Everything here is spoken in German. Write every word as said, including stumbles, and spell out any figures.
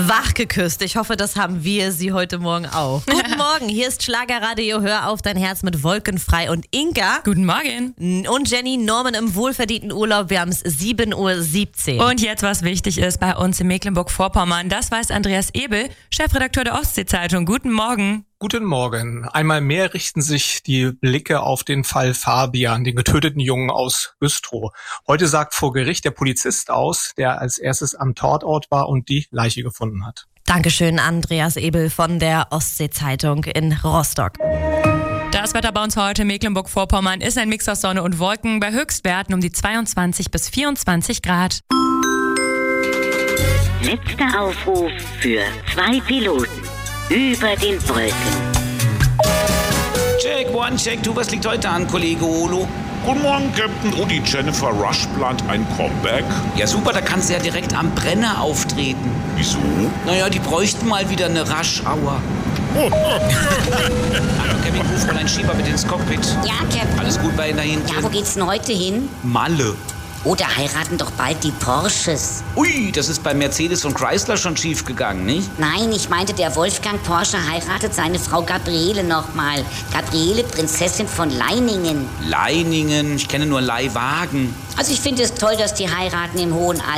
Wach geküsst. Ich hoffe, das haben wir Sie heute Morgen auch. Guten Morgen, hier ist Schlagerradio. Hör auf dein Herz mit Wolkenfrei und Inka. Guten Morgen. Und Jenny Norman im wohlverdienten Urlaub. Wir haben es sieben Uhr siebzehn. Und jetzt, was wichtig ist bei uns in Mecklenburg-Vorpommern, das weiß Andreas Ebel, Chefredakteur der Ostsee-Zeitung. Guten Morgen. Guten Morgen. Einmal mehr richten sich die Blicke auf den Fall Fabian, den getöteten Jungen aus Güstrow. Heute sagt vor Gericht der Polizist aus, der als erstes am Tatort war und die Leiche gefunden hat. Dankeschön, Andreas Ebel von der Ostsee-Zeitung in Rostock. Das Wetter bei uns heute in Mecklenburg-Vorpommern ist ein Mix aus Sonne und Wolken bei Höchstwerten um die zweiundzwanzig bis vierundzwanzig Grad. Letzter Aufruf für zwei Piloten über den Wolken. Check, one, check, two, was liegt heute an, Kollege Olo? Guten Morgen, Captain. Oh, die Jennifer Rush plant ein Comeback. Ja super, da kannst du ja direkt am Brenner auftreten. Wieso? Naja, die bräuchten mal wieder eine Rush-Hour. Hallo, Kevin, ruf mal ein Schieber mit ins Cockpit. Ja, Captain. Alles gut bei Ihnen da hinten? Ja, wo geht's denn heute hin? Malle. Oh, da heiraten doch bald die Porsches. Ui, das ist bei Mercedes und Chrysler schon schief gegangen, nicht? Nein, ich meinte, der Wolfgang Porsche heiratet seine Frau Gabriele nochmal. Gabriele, Prinzessin von Leiningen. Leiningen, ich kenne nur Leihwagen. Also ich finde es toll, dass die heiraten im hohen Alter.